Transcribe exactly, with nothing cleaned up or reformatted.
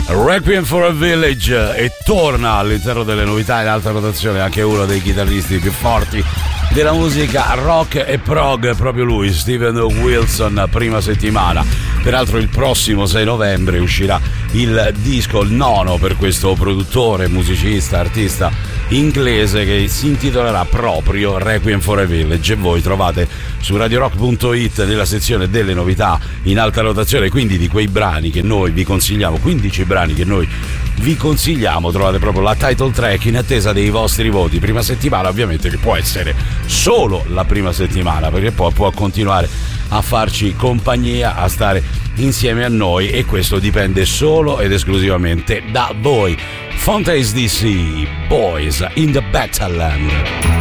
Requiem for a Village, e torna all'interno delle novità in alta rotazione anche uno dei chitarristi più forti della musica rock e prog, proprio lui, Steven Wilson, prima settimana. Peraltro il prossimo sei novembre uscirà il disco, il nono per questo produttore, musicista, artista inglese, che si intitolerà proprio Requiem for a Village, e voi trovate su radio rock punto it nella sezione delle novità in alta rotazione, quindi di quei brani che noi vi consigliamo, quindici brani che noi vi consigliamo, trovate proprio la title track in attesa dei vostri voti. Prima settimana ovviamente, che può essere solo la prima settimana, perché poi può continuare a farci compagnia, a stare insieme a noi, e questo dipende solo ed esclusivamente da voi. Fontaines D C, Boys in the Battleland.